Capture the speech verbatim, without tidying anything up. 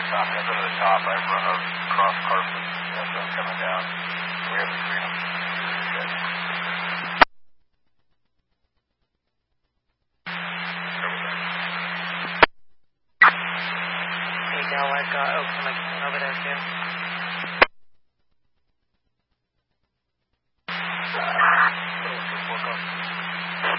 top. Head to the top. I run across Carson. That's them coming down. We have between them. Hey, Del, I've got Oaks and Mike over there too.